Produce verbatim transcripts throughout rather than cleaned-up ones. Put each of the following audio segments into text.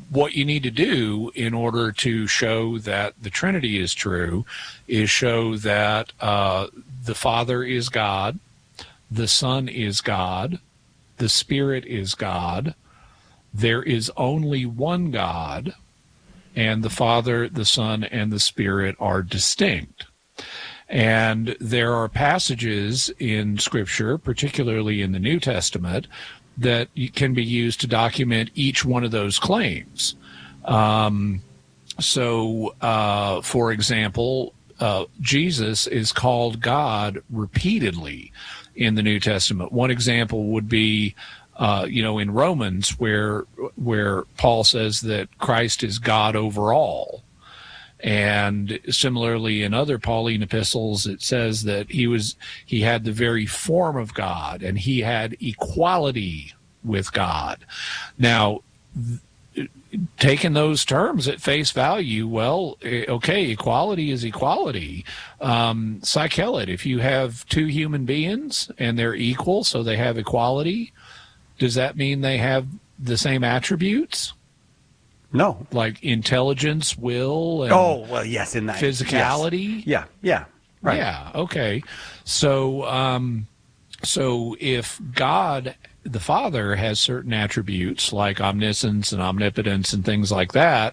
what you need to do in order to show that the Trinity is true is show that uh, the Father is God, the Son is God, the Spirit is God, there is only one God, and the Father, the Son, and the Spirit are distinct. And there are passages in Scripture, particularly in the New Testament, that can be used to document each one of those claims. Um, so, uh, for example, uh, Jesus is called God repeatedly in the New Testament. One example would be, uh, you know, in Romans, where where Paul says that Christ is God over all. And similarly, in other Pauline epistles, it says that he was he had the very form of God, and he had equality with God. Now, th- taking those terms at face value, well, okay, equality is equality. Um, Psychelet, if you have two human beings and they're equal, so they have equality, does that mean they have the same attributes? No. Like intelligence, will, and oh, well, yes, in that physicality? Yes. Yeah, yeah, right. Yeah, okay. So, um, so if God, the Father, has certain attributes like omniscience and omnipotence and things like that,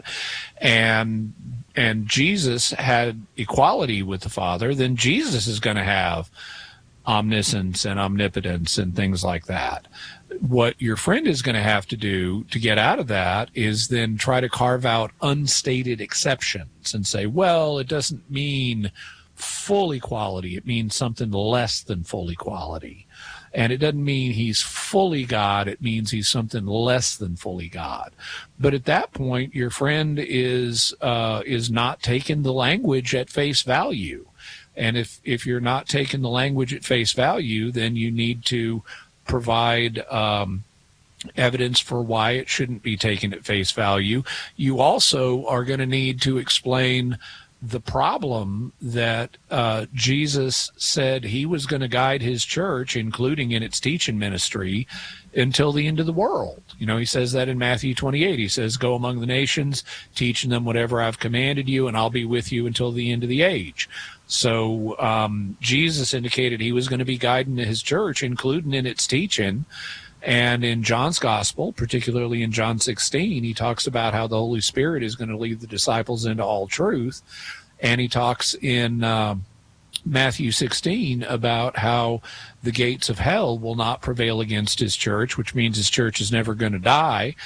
and and Jesus had equality with the Father, then Jesus is going to have omniscience and omnipotence and things like that. What your friend is going to have to do to get out of that is then try to carve out unstated exceptions and say, well, it doesn't mean full equality. It means something less than full equality. And it doesn't mean he's fully God. It means he's something less than fully God. But at that point, your friend is uh, is not taking the language at face value. And if, if you're not taking the language at face value, then you need to provide um, evidence for why it shouldn't be taken at face value. You also are going to need to explain the problem that uh, Jesus said he was going to guide his church, including in its teaching ministry, until the end of the world. You know, he says that in Matthew twenty-eight. He says, go among the nations, teaching them whatever I've commanded you, and I'll be with you until the end of the age. So um, Jesus indicated he was going to be guiding his church, including in its teaching. And in John's gospel, particularly in John sixteen, he talks about how the Holy Spirit is going to lead the disciples into all truth. And he talks in uh, Matthew sixteen about how the gates of hell will not prevail against his church, which means his church is never going to die.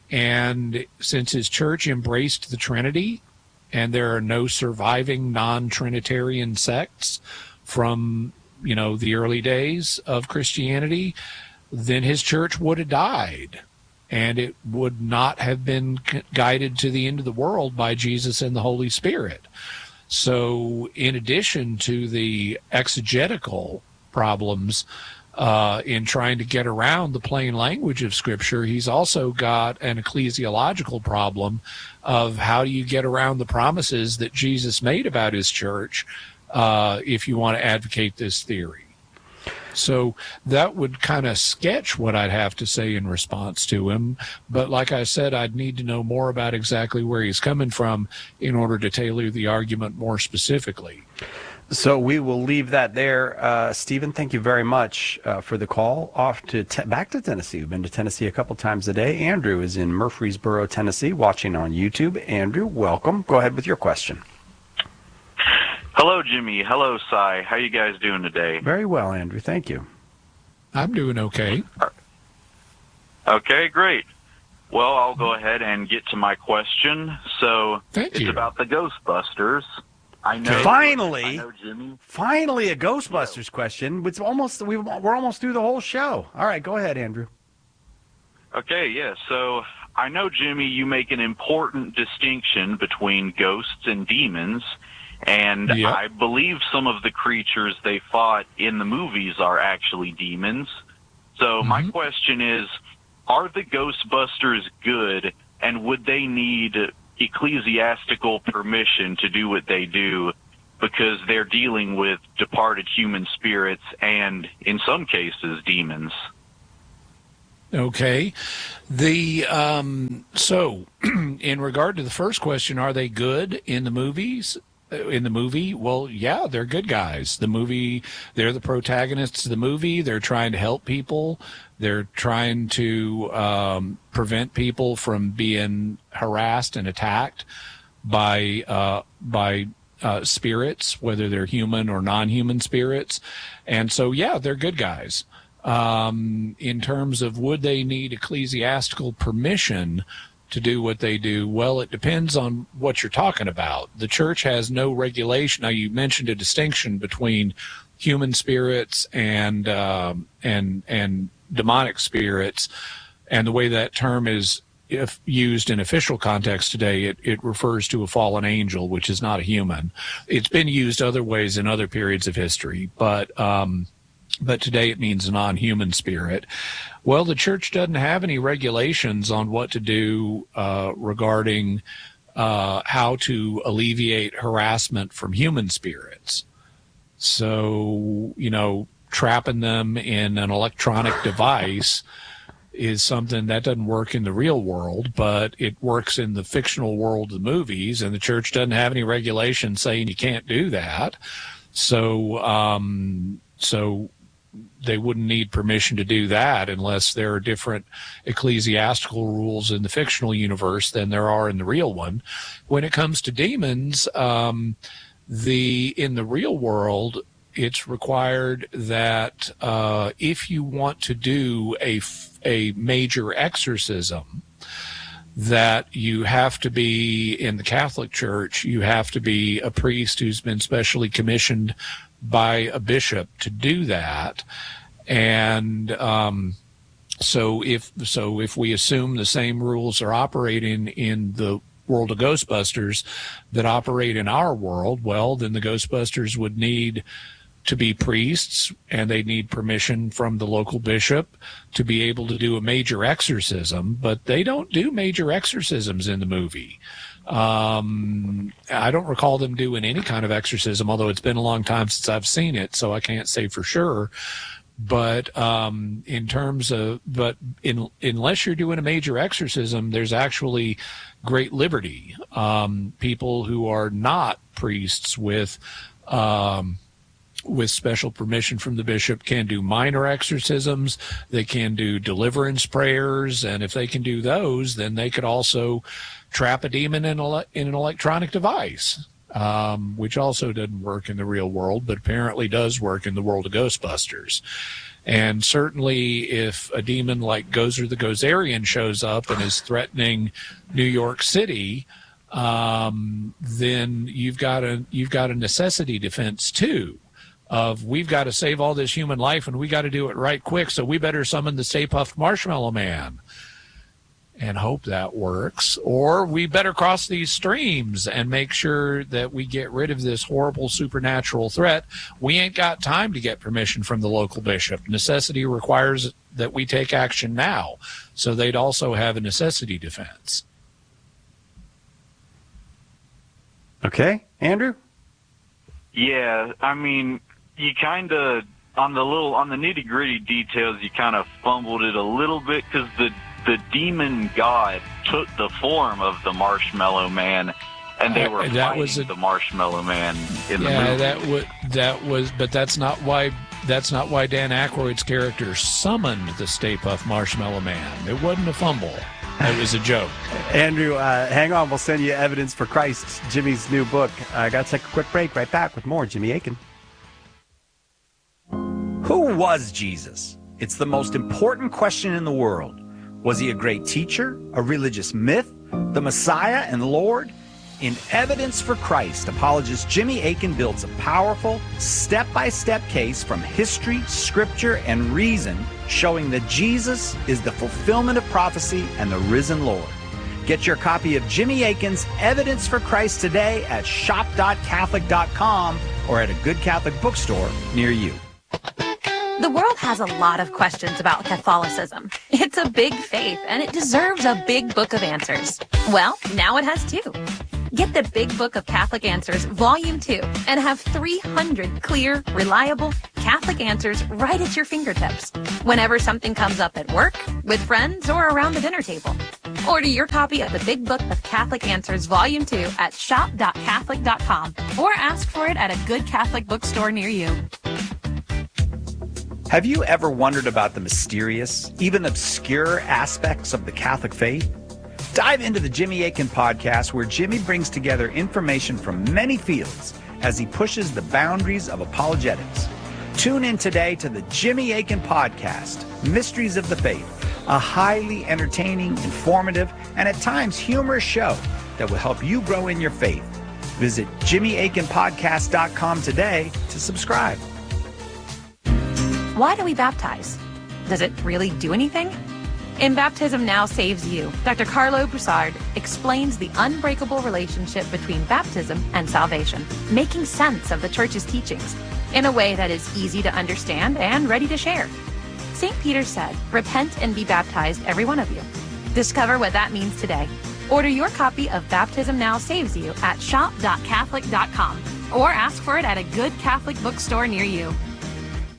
And since his church embraced the Trinity, and there are no surviving non-Trinitarian sects from, you know, the early days of Christianity, then his church would have died, and it would not have been guided to the end of the world by Jesus and the Holy Spirit. So in addition to the exegetical problems uh, in trying to get around the plain language of Scripture, he's also got an ecclesiological problem of how do you get around the promises that Jesus made about his church uh, if you want to advocate this theory. So that would kind of sketch what I'd have to say in response to him. But like I said, I'd need to know more about exactly where he's coming from in order to tailor the argument more specifically. So we will leave that there. Uh, Stephen, thank you very much uh, for the call. Off to te- back to Tennessee. We've been to Tennessee a couple times a day. Andrew is in Murfreesboro, Tennessee, watching on YouTube. Andrew, welcome. Go ahead with your question. Hello, Jimmy. Hello, Cy. How you guys doing today? Very well, Andrew. Thank you. I'm doing okay. Okay, great. Well, I'll go ahead and get to my question. So Thank it's you. about the Ghostbusters. I know. Finally, I know, Jimmy. Finally, a Ghostbusters question. It's almost we we're almost through the whole show. All right, go ahead, Andrew. Okay, yeah. So I know, Jimmy, you make an important distinction between ghosts and demons. And Yep. I believe some of the creatures they fought in the movies are actually demons. So mm-hmm. my question is, are the Ghostbusters good, and would they need ecclesiastical permission to do what they do because they're dealing with departed human spirits and, in some cases, demons? Okay. The um, so in regard to the first question, are they good in the movies? In the movie, well, yeah, they're good guys. The movie, they're the protagonists of the movie. They're trying to help people. They're trying to um, prevent people from being harassed and attacked by uh, by uh, spirits, whether they're human or non-human spirits. And so, yeah, they're good guys. Um, in terms of would they need ecclesiastical permission to do what they do? Well, it depends on what you're talking about. The church has no regulation. Now, you mentioned a distinction between human spirits and um, and and demonic spirits, and the way that term is if used in official context today, it, it refers to a fallen angel, which is not a human. It's been used other ways in other periods of history, but um, but today it means a non-human spirit. Well, the church doesn't have any regulations on what to do uh, regarding uh, how to alleviate harassment from human spirits. So, you know, trapping them in an electronic device is something that doesn't work in the real world, but it works in the fictional world of the movies, and the church doesn't have any regulations saying you can't do that. So, um, so they wouldn't need permission to do that unless there are different ecclesiastical rules in the fictional universe than there are in the real one. When it comes to demons, um, the in the real world, it's required that uh, if you want to do a, a major exorcism, that you have to be, in the Catholic Church, you have to be a priest who's been specially commissioned by a bishop to do that. And um, so if so if we assume the same rules are operating in the world of Ghostbusters that operate in our world, well, then the Ghostbusters would need to be priests, and they need permission from the local bishop to be able to do a major exorcism, but they don't do major exorcisms in the movie. Um, I don't recall them doing any kind of exorcism, although it's been a long time since I've seen it, so I can't say for sure. But um, in terms of, but in, unless you're doing a major exorcism, there's actually great liberty. Um, people who are not priests with um, with special permission from the bishop can do minor exorcisms. They can do deliverance prayers, and if they can do those, then they could also trap a demon in, a, in an electronic device, um, which also doesn't work in the real world, but apparently does work in the world of Ghostbusters. And certainly if a demon like Gozer the Gozerian shows up and is threatening New York City, um, then you've got a you've got a necessity defense too. Of we've got to save all this human life and we got to do it right quick, so we better summon the Stay Puft Marshmallow Man and hope that works. Or we better cross these streams and make sure that we get rid of this horrible supernatural threat. We ain't got time to get permission from the local bishop. Necessity requires that we take action now. So they'd also have a necessity defense. Okay, Andrew? Yeah, I mean, you kind of, on the little, on the nitty gritty details, you kind of fumbled it a little bit because the, the demon god took the form of the Marshmallow Man, and they were uh, that fighting was a, the Marshmallow Man in yeah, the movie. Yeah, that was, that was, but that's not why, that's not why Dan Aykroyd's character summoned the Stay Puft Marshmallow Man. It wasn't a fumble. It was a joke. Andrew, uh, hang on. We'll send you Evidence for Christ, Jimmy's new book. I uh, got to take a quick break. Right back with more Jimmy Akin. Who was Jesus? It's the most important question in the world. Was he a great teacher, a religious myth, the Messiah and Lord? In Evidence for Christ, apologist Jimmy Akin builds a powerful, step-by-step case from history, scripture, and reason showing that Jesus is the fulfillment of prophecy and the risen Lord. Get your copy of Jimmy Akin's Evidence for Christ today at shop dot catholic dot com or at a good Catholic bookstore near you. The world has a lot of questions about Catholicism. It's a big faith, and it deserves a big book of answers. Well, now it has two. Get the Big Book of Catholic Answers, Volume two, and have three hundred clear, reliable, Catholic Catholic answers right at your fingertips, whenever something comes up at work, with friends, or around the dinner table. Order your copy of the Big Book of Catholic Answers Volume two at shop dot catholic dot com or ask for it at a good Catholic bookstore near you. Have you ever wondered about the mysterious, even obscure aspects of the Catholic faith? Dive into the Jimmy Akin podcast, where Jimmy brings together information from many fields as he pushes the boundaries of apologetics. Tune in today to the Jimmy Akin podcast, Mysteries of the Faith, a highly entertaining, informative, and at times humorous show that will help you grow in your faith. Visit jimmy akin podcast dot com today to subscribe. Why do we baptize? Does it really do anything? In Baptism Now Saves You, Doctor Carlo Broussard explains the unbreakable relationship between baptism and salvation, making sense of the Church's teachings in a way that is easy to understand and ready to share. Saint Peter said, "Repent and be baptized, every one of you." Discover what that means today. Order your copy of Baptism Now Saves You at shop dot catholic dot com or ask for it at a good Catholic bookstore near you.